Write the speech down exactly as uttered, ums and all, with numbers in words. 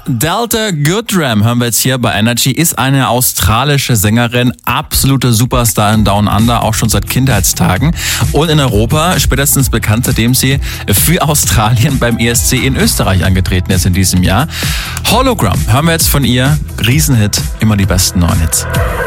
Delta Goodrem hören wir jetzt hier bei Energy, ist eine australische Sängerin, absolute Superstar in Down Under, auch schon seit Kindheitstagen. Und in Europa spätestens bekannt, seitdem sie für Australien beim E S C in Österreich angetreten ist in diesem Jahr. Hologram hören wir jetzt von ihr, Riesenhit, immer die besten neuen Hits.